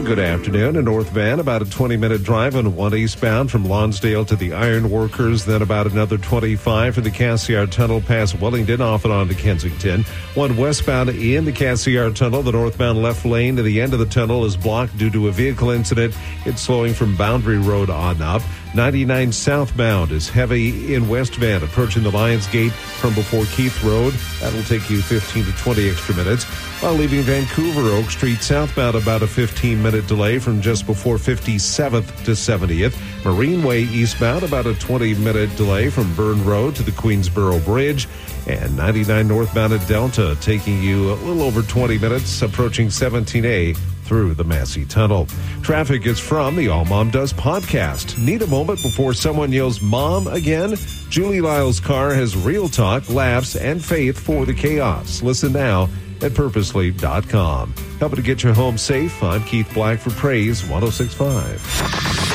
and good afternoon. In North Van, about a 20-minute drive on 1 eastbound from Lonsdale to the Iron Workers, then about another 25 for the Cassiar Tunnel past Wellington, off and on to Kensington. 1 westbound in the Cassiar Tunnel. The northbound left lane to the end of the tunnel is blocked due to a vehicle incident. It's slowing from Boundary Road on up. 99 southbound is heavy in West Van, approaching the Lions Gate from before Keith Road. That'll take you 15 to 20 extra minutes. While leaving Vancouver, Oak Street southbound, about a 15-minute delay from just before 57th to 70th. Marine Way eastbound, about a 20-minute delay from Burn Road to the Queensboro Bridge. And 99 northbound at Delta, taking you a little over 20 minutes, approaching 17A through the Massey Tunnel. Traffic is from the All Mom Does podcast. Need a moment before someone yells Mom again? Julie Lyle's car has real talk, laughs, and faith for the chaos. Listen now at purposely.com. Helping to get you home safe. I'm Keith Black for Praise 106.5.